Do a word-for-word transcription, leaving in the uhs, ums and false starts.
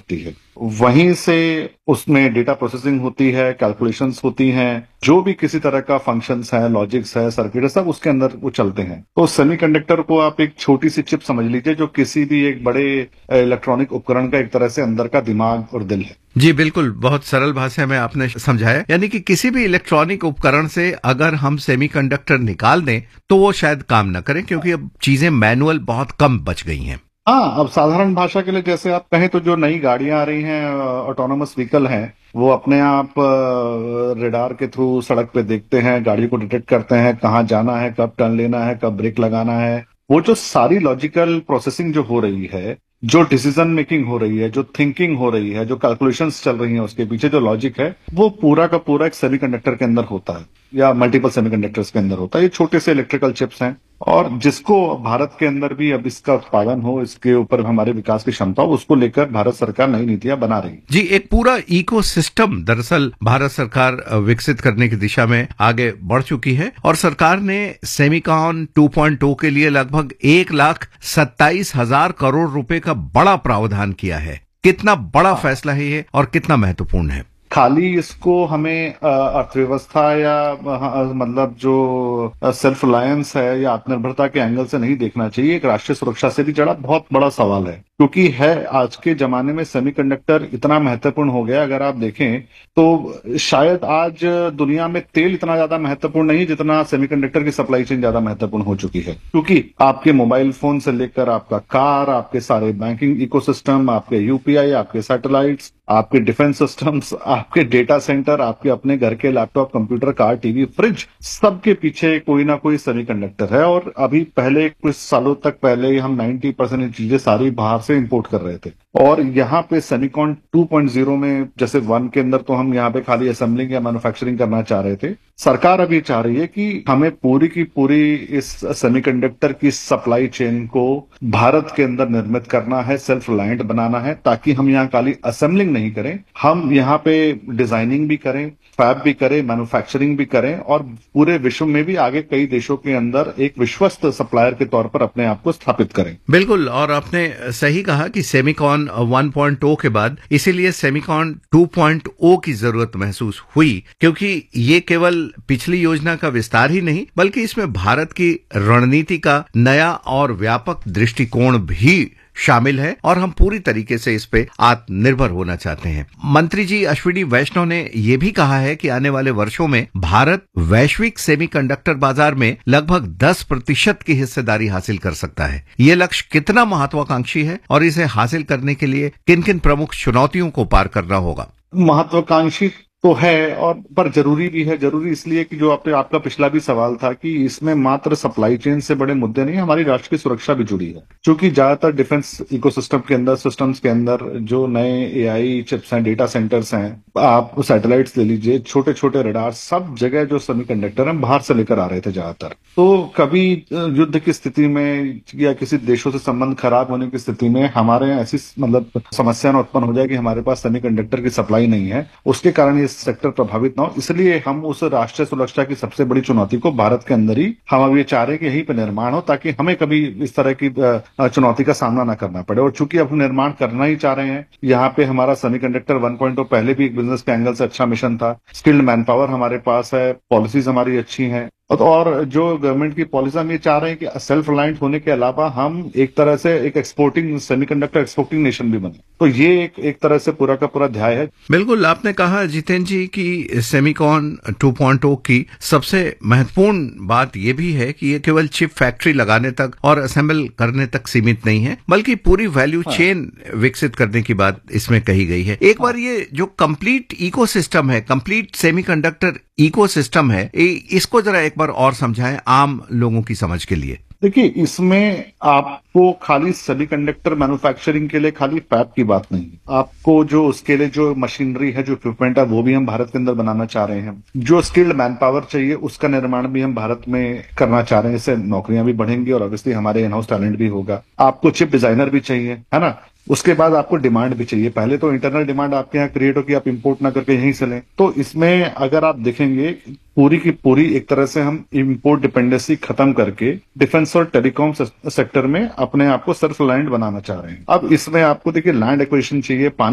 करती है। वहीं से उसमें डेटा प्रोसेसिंग होती है, कैलकुलेशंस होती हैं, जो भी किसी तरह का फंक्शंस है, लॉजिक्स है, सर्किट है, सब उसके अंदर वो चलते हैं। तो सेमीकंडक्टर को आप एक छोटी सी चिप समझ लीजिए जो किसी भी एक बड़े इलेक्ट्रॉनिक उपकरण का एक तरह से अंदर का दिमाग और दिल है। जी बिल्कुल, बहुत सरल भाषा में आपने समझाया। यानी कि किसी भी इलेक्ट्रॉनिक उपकरण से अगर हम सेमीकंडक्टर निकाल दें तो वो शायद काम न करें, क्योंकि अब चीजें मैनुअल बहुत कम बच गई हैं। हाँ, अब साधारण भाषा के लिए जैसे आप कहें तो जो नई गाड़ियां आ रही हैं, ऑटोनोमस व्हीकल हैं, वो अपने आप रेडार के थ्रू सड़क पे देखते हैं, गाड़ी को डिटेक्ट करते हैं, कहाँ जाना है, कब टर्न लेना है, कब ब्रेक लगाना है। वो जो सारी लॉजिकल प्रोसेसिंग जो हो रही है, जो डिसीजन मेकिंग हो रही है, जो थिंकिंग हो रही है, जो कैलकुलेशंस चल रही हैं, उसके पीछे जो लॉजिक है, वो पूरा का पूरा एक सेमीकंडक्टर के अंदर होता है या मल्टीपल सेमीकंडक्टर्स के अंदर होता है। ये छोटे से इलेक्ट्रिकल चिप्स हैं और जिसको भारत के अंदर भी अब इसका उत्पादन हो, इसके ऊपर हमारे विकास की क्षमता हो, उसको लेकर भारत सरकार नई नीतियां बना रही है। जी, एक पूरा इकोसिस्टम दरअसल भारत सरकार विकसित करने की दिशा में आगे बढ़ चुकी है और सरकार ने सेमिकॉन टू पॉइंट ओ के लिए लगभग एक लाख सत्ताईस हजार करोड़ रुपए का बड़ा प्रावधान किया है। कितना बड़ा फैसला है ये और कितना महत्वपूर्ण है? खाली इसको हमें अर्थव्यवस्था या मतलब जो सेल्फ रिलायंस है या आत्मनिर्भरता के एंगल से नहीं देखना चाहिए, एक राष्ट्रीय सुरक्षा से भी जुड़ा बहुत बड़ा सवाल है। क्योंकि है आज के जमाने में सेमीकंडक्टर इतना महत्वपूर्ण हो गया, अगर आप देखें तो शायद आज दुनिया में तेल इतना ज्यादा महत्वपूर्ण नहीं जितना सेमीकंडक्टर की सप्लाई चेन ज्यादा महत्वपूर्ण हो चुकी है। क्योंकि आपके मोबाइल फोन से लेकर आपका कार, आपके सारे बैंकिंग इकोसिस्टम, आपके यूपीआई, आपके सैटेलाइट्स, आपके डिफेंस सिस्टम्स, आपके डेटा सेंटर, आपके अपने घर के laptop, computer, car, TV, fridge, सबके पीछे कोई ना कोई सेमीकंडक्टर है। और अभी पहले कुछ सालों तक पहले हम नब्बे परसेंट चीजें सारी बाहर से इंपोर्ट कर रहे थे और यहाँ पे सेमिकॉन टू पॉइंट ओ में जैसे वन के अंदर तो हम यहाँ पे खाली असेंबलिंग या मैन्युफैक्चरिंग करना चाह रहे थे। सरकार अभी चाह रही है कि हमें पूरी की पूरी इस सेमीकंडक्टर की सप्लाई चेन को भारत के अंदर निर्मित करना है, सेल्फ रिलायंट बनाना है, ताकि हम यहाँ खाली असेंबलिंग नहीं करें, हम यहाँ पे डिजाइनिंग भी करें, फैब भी करें, मैन्युफैक्चरिंग भी करें और पूरे विश्व में भी आगे कई देशों के अंदर एक विश्वस्त सप्लायर के तौर पर अपने आप को स्थापित करें। बिल्कुल, और आपने सही कहा कि सेमिकॉन वन पॉइंट ओ के बाद इसीलिए सेमिकॉन टू पॉइंट ओ की जरूरत महसूस हुई, क्योंकि ये केवल पिछली योजना का विस्तार ही नहीं बल्कि इसमें भारत की रणनीति का नया और व्यापक दृष्टिकोण भी शामिल है और हम पूरी तरीके से इस पे आत्मनिर्भर होना चाहते हैं। मंत्री जी अश्विनी वैष्णव ने यह भी कहा है कि आने वाले वर्षों में भारत वैश्विक सेमीकंडक्टर बाजार में लगभग दस प्रतिशत की हिस्सेदारी हासिल कर सकता है। ये लक्ष्य कितना महत्वाकांक्षी है और इसे हासिल करने के लिए किन किन प्रमुख चुनौतियों को पार करना होगा? महत्वाकांक्षी तो है और पर जरूरी भी है। जरूरी इसलिए कि जो आपने आपका पिछला भी सवाल था कि इसमें मात्र सप्लाई चेन से बड़े मुद्दे नहीं, हमारी राष्ट्र की सुरक्षा भी जुड़ी है। क्योंकि ज्यादातर डिफेंस इकोसिस्टम के अंदर, सिस्टम्स के अंदर जो नए एआई चिप्स हैं, डेटा सेंटर्स हैं, आप सैटेलाइट्स ले लीजिए, छोटे छोटे रडार, सब जगह जो सेमीकंडक्टर हैं बाहर से लेकर आ रहे थे ज्यादातर। तो कभी युद्ध की स्थिति में या किसी देशों से संबंध खराब होने की स्थिति में हमारे यहाँ ऐसी मतलब समस्या न उत्पन्न हो जाए कि हमारे पास सेमीकंडक्टर की सप्लाई नहीं है, उसके कारण ये सेक्टर प्रभावित ना हो। इसलिए हम उस राष्ट्रीय सुरक्षा की सबसे बड़ी चुनौती को भारत के अंदर ही हम अब ये चाह रहे हैं कि यहीं पर निर्माण हो, ताकि हमें कभी इस तरह की चुनौती का सामना ना करना पड़े। और चूंकि अब निर्माण करना ही चाह रहे हैं, यहाँ पे हमारा सेमीकंडक्टर वन पॉइंट ओ पहले भी एक बिजनेस के एंगल से अच्छा मिशन था, स्किल्ड मैन पावर हमारे पास है, पॉलिसीज हमारी अच्छी हैं और जो गवर्नमेंट की पॉलिसी हम ये चाह रहे हैं कि सेल्फ रिलायंट होने के अलावा हम एक तरह से एक एक्सपोर्टिंग सेमीकंडक्टर एक्सपोर्टिंग नेशन भी बने। तो ये एक एक तरह से पूरा का पूरा ध्याय है। बिल्कुल, आपने कहा जितेंद्र जी की सेमिकॉन टू पॉइंट ओ की सबसे महत्वपूर्ण बात यह भी है कि ये केवल चिप फैक्ट्री लगाने तक और असेंबल करने तक सीमित नहीं है, बल्कि पूरी वैल्यू हाँ। चेन विकसित करने की बात इसमें कही गई है। एक हाँ। बार ये जो कंप्लीट इकोसिस्टम है, कंप्लीट सेमीकंडक्टर इकोसिस्टम है, इसको जरा एक बार और समझाएं आम लोगों की समझ के लिए। देखिए, इसमें आपको खाली सेमीकंडक्टर मैन्युफैक्चरिंग के लिए खाली फैब की बात नहीं, आपको जो उसके लिए जो मशीनरी है, जो इक्विपमेंट है, वो भी हम भारत के अंदर बनाना चाह रहे हैं। जो स्किल्ड मैन पावर चाहिए उसका निर्माण भी हम भारत में करना चाह रहे हैं। इससे नौकरियां भी बढ़ेंगी और ऑब्वियसली हमारे इन हाउस टैलेंट भी होगा। आपको चिप डिजाइनर भी चाहिए, है ना, उसके बाद आपको डिमांड भी चाहिए। पहले तो इंटरनल डिमांड आपके यहाँ क्रिएट हो कि आप इंपोर्ट ना करके यहीं से लें। तो इसमें अगर आप देखेंगे पूरी की पूरी एक तरह से हम इंपोर्ट डिपेंडेंसी खत्म करके डिफेंस और टेलीकॉम सेक्टर में अपने आप को सेल्फ रिलायंट बनाना चाह रहे हैं। अब इसमें आपको देखिए लैंड एक्विजिशन चाहिए, पानी